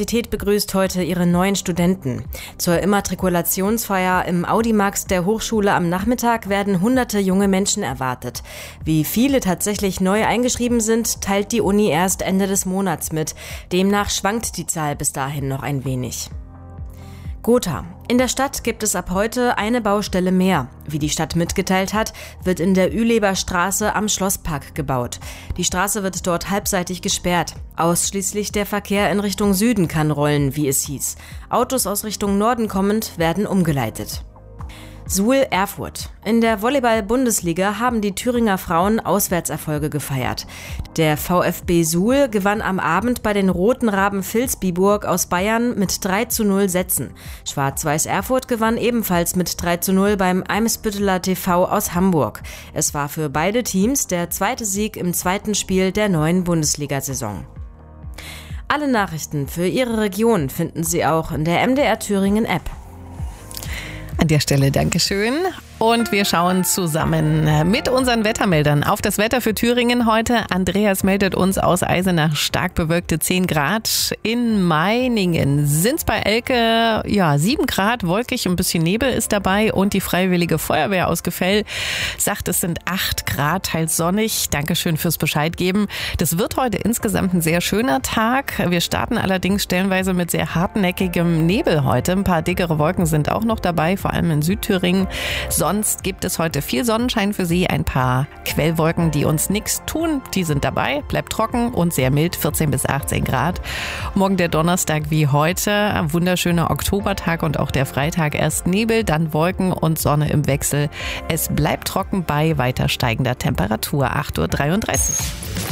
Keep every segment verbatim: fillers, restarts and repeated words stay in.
Universität begrüßt heute ihre neuen Studenten. Zur Immatrikulationsfeier im Audimax der Hochschule am Nachmittag werden hunderte junge Menschen erwartet. Wie viele tatsächlich neu eingeschrieben sind, teilt die Uni erst Ende des Monats mit. Demnach schwankt die Zahl bis dahin noch ein wenig. Gotha. In der Stadt gibt es ab heute eine Baustelle mehr. Wie die Stadt mitgeteilt hat, wird in der Üleber Straße am Schlosspark gebaut. Die Straße wird dort halbseitig gesperrt. Ausschließlich der Verkehr in Richtung Süden kann rollen, wie es hieß. Autos aus Richtung Norden kommend werden umgeleitet. Suhl Erfurt. In der Volleyball-Bundesliga haben die Thüringer Frauen Auswärtserfolge gefeiert. Der VfB Suhl gewann am Abend bei den Roten Raben Vilsbiburg aus Bayern mit drei zu null Sätzen. Schwarz-Weiß Erfurt gewann ebenfalls mit drei zu null beim Eimsbütteler T V aus Hamburg. Es war für beide Teams der zweite Sieg im zweiten Spiel der neuen Bundesliga-Saison. Alle Nachrichten für Ihre Region finden Sie auch in der M D R Thüringen App. An der Stelle Dankeschön. Und wir schauen zusammen mit unseren Wettermeldern auf das Wetter für Thüringen heute. Andreas meldet uns aus Eisenach stark bewölkte zehn Grad. In Meiningen sind es bei Elke ja, sieben Grad, wolkig, ein bisschen Nebel ist dabei. Und die Freiwillige Feuerwehr aus Gefell sagt, es sind acht Grad, teils sonnig. Dankeschön fürs Bescheid geben. Das wird heute insgesamt ein sehr schöner Tag. Wir starten allerdings stellenweise mit sehr hartnäckigem Nebel heute. Ein paar dickere Wolken sind auch noch dabei, vor allem in Südthüringen. Sonst gibt es heute viel Sonnenschein für Sie, ein paar Quellwolken, die uns nichts tun. Die sind dabei, bleibt trocken und sehr mild, vierzehn bis achtzehn Grad. Morgen der Donnerstag wie heute, ein wunderschöner Oktobertag und auch der Freitag erst Nebel, dann Wolken und Sonne im Wechsel. Es bleibt trocken bei weiter steigender Temperatur, acht Uhr dreiunddreißig.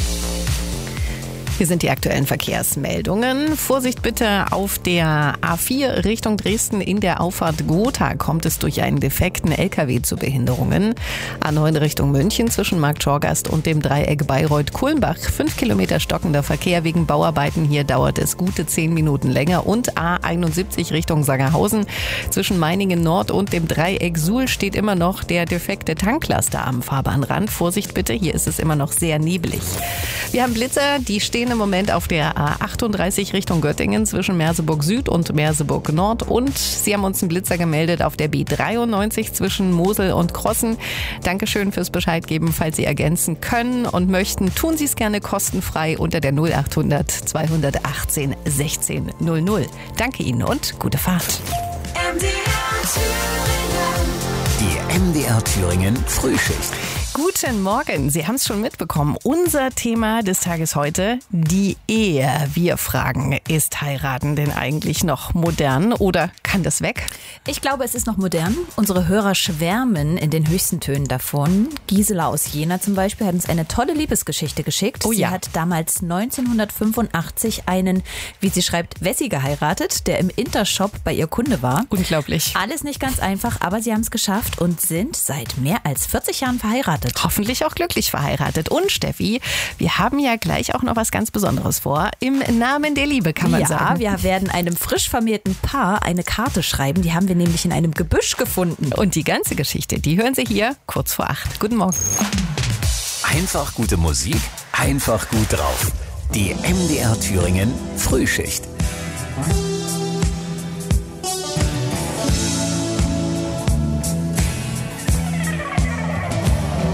Hier sind die aktuellen Verkehrsmeldungen. Vorsicht bitte auf der A vier Richtung Dresden in der Auffahrt Gotha kommt es durch einen defekten L K W zu Behinderungen. A neun Richtung München zwischen Markt Schorgast und dem Dreieck Bayreuth-Kulmbach. Fünf Kilometer stockender Verkehr wegen Bauarbeiten. Hier dauert es gute zehn Minuten länger. Und A einundsiebzig Richtung Sangerhausen zwischen Meiningen Nord und dem Dreieck Suhl steht immer noch der defekte Tanklaster am Fahrbahnrand. Vorsicht bitte, hier ist es immer noch sehr nebelig. Wir haben Blitzer, die stehen im Moment auf der A achtunddreißig Richtung Göttingen zwischen Merseburg Süd und Merseburg Nord. Und Sie haben uns einen Blitzer gemeldet auf der B dreiundneunzig zwischen Mosel und Krossen. Dankeschön fürs Bescheid geben. Falls Sie ergänzen können und möchten, tun Sie es gerne kostenfrei unter der null achthundert zweihundertachtzehn sechzehn null null. Danke Ihnen und gute Fahrt. M D R Thüringen. Die M D R Thüringen Frühschicht. Guten Morgen, Sie haben es schon mitbekommen. Unser Thema des Tages heute, die Ehe. Wir fragen, ist heiraten denn eigentlich noch modern oder kann das weg? Ich glaube, es ist noch modern. Unsere Hörer schwärmen in den höchsten Tönen davon. Gisela aus Jena zum Beispiel hat uns eine tolle Liebesgeschichte geschickt. Oh ja. Sie hat damals neunzehnhundertfünfundachtzig einen, wie sie schreibt, Wessi geheiratet, der im Intershop bei ihr Kunde war. Unglaublich. Alles nicht ganz einfach, aber sie haben es geschafft und sind seit mehr als vierzig Jahren verheiratet. Hoffentlich auch glücklich verheiratet. Und Steffi, wir haben ja gleich auch noch was ganz Besonderes vor. Im Namen der Liebe, kann man ja, sagen. Ja, wir werden einem frisch vermählten Paar eine Karte schreiben. Die haben wir nämlich in einem Gebüsch gefunden. Und die ganze Geschichte, die hören Sie hier kurz vor acht. Guten Morgen. Einfach gute Musik, einfach gut drauf. Die M D R Thüringen Frühschicht.